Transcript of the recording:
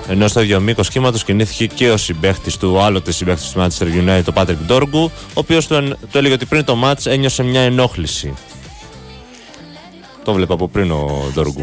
Ενώ στο ίδιο μήκος κύματος κινήθηκε και ο συμπαίχτης του, άλλοτε συμπαίχτης του Manchester United, ο Patrick Dorgu, ο οποίος του έλεγε ότι πριν το μάτς ένιωσε μια ενόχληση. Το βλέπω από πριν ο Dorgu.